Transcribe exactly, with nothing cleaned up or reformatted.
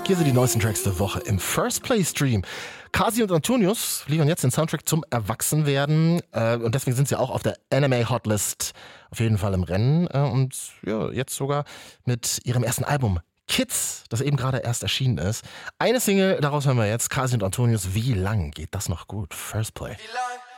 Hier sind die neuesten Tracks der Woche im First Play Stream. Kasi und Antonius liefern jetzt den Soundtrack zum Erwachsenwerden äh, und deswegen sind sie auch auf der N M A Hotlist auf jeden Fall im Rennen äh, und ja, jetzt sogar mit ihrem ersten Album Kids, das eben gerade erst erschienen ist. Eine Single, daraus hören wir jetzt, Kasi und Antonius. Wie lang geht das noch gut? First Play. Wie lang?